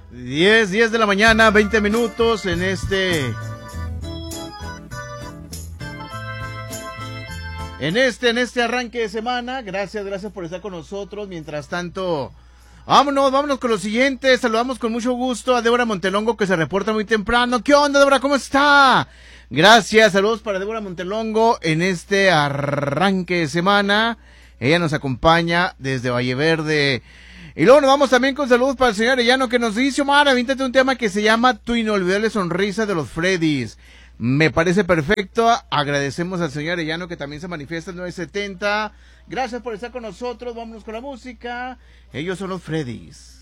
10 de la mañana, 20 minutos en este arranque de semana. Gracias por estar con nosotros. Mientras tanto, vámonos con lo siguiente. Saludamos con mucho gusto a Débora Montelongo, que se reporta muy temprano. ¿Qué onda, Débora? ¿Cómo está? Gracias, saludos para Débora Montelongo en este arranque de semana. Ella nos acompaña desde Valle Verde. Y luego nos vamos también con saludos para el señor Arellano, que nos dice: Omar, avíntate un tema que se llama Tu inolvidable sonrisa de los Freddys. Me parece perfecto. Agradecemos al señor Arellano, que también se manifiesta en 970. Gracias por estar con nosotros. Vámonos con la música. Ellos son los Freddys.